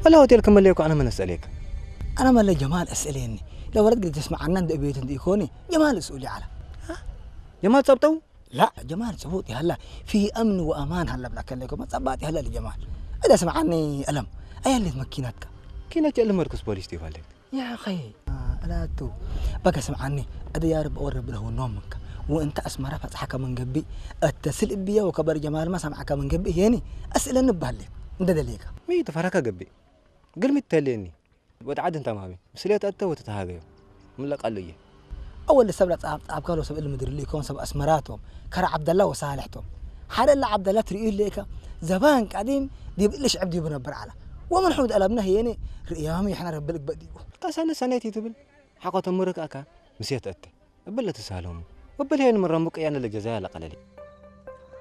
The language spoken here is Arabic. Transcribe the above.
ولا هوتيل كمل ليكو أنا من أسألك. أنا ما جمال أسأليني لو ورد قلت تسمع عنا عند بيت عند يكوني جمال اسألي على جمال صبتو؟ لا جمال صبوتي هلا في أمن وأمان هلا بلكن لكم ما صباتي هلا لجمال إذا سمع عني ألم أي اللي تمكنتك كنا جل مركز بوليس تفعلك يا أخي لا تو بقى سمع عني أدا يا رب أورب له نومك وأنت أسمر فتحك من قبي اتصل بيا وكبر جمال ما سمعك من قبي يعني أسئلة نبهلك أنت دليك مي تفرك قبي قل متليني وتعد أنت مامي مسليت أنت وتتهاجم من لك قال لي أول السبلة تعب كانوا سبب المدير اللي يكون سبب أسمراتهم كرا عبد الله وصالحتهم حال الله عبد الله تريد ليك زبان قديم دي ليش عبد يبنبر على ومن حود قلبنا هيني ريامي احنا ربلك بديو قاسنا سنتي تبل حقا تمرك أكا مسيت أنت قبل لا تسهلهم قبل هين من رمك يعني الجزاء لقللي